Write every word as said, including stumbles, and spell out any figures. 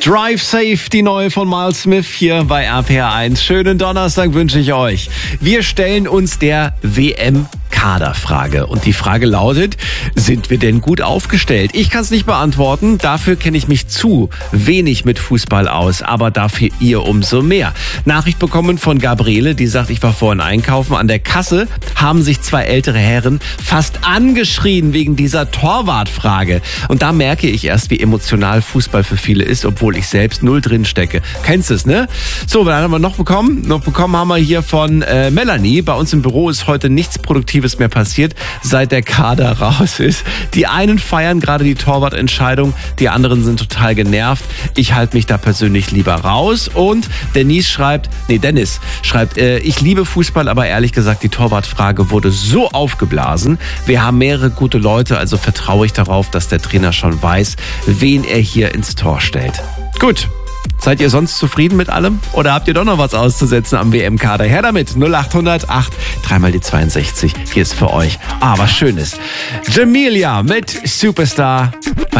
Drive Safe, die neue von Miles Smith hier bei R P R eins. Schönen Donnerstag wünsche ich euch. Wir stellen uns der W M-Kaderfrage. Und die Frage lautet, sind wir denn gut aufgestellt? Ich kann es nicht beantworten. Dafür kenne ich mich zu wenig mit Fußball aus. Aber dafür ihr umso mehr. Nachricht bekommen von Gabriele, die sagt, ich war vorhin einkaufen. An der Kasse haben sich zwei ältere Herren fast angeschrien wegen dieser Torwartfrage. Und da merke ich erst, wie emotional Fußball für viele ist, obwohl ich selbst null drin stecke. Kennst du es, ne? So, was haben wir noch bekommen? Noch bekommen haben wir hier von äh, Melanie. Bei uns im Büro ist heute nichts Produktives mehr passiert, seit der Kader raus ist. Die einen feiern gerade die Torwartentscheidung, die anderen sind total genervt. Ich halte mich da persönlich lieber raus. Und Denise schreibt, nee, Dennis schreibt, äh, ich liebe Fußball, aber ehrlich gesagt, die Torwartfrage wurde so aufgeblasen. Wir haben mehrere gute Leute, also vertraue ich darauf, dass der Trainer schon weiß, wen er hier ins Tor stellt. Gut. Seid ihr sonst zufrieden mit allem? Oder habt ihr doch noch was auszusetzen am W M-Kader? Her damit. null acht null null acht, dreimal die zweiundsechzig. Hier ist für euch. Ah, was Schönes. Jamelia mit Superstar.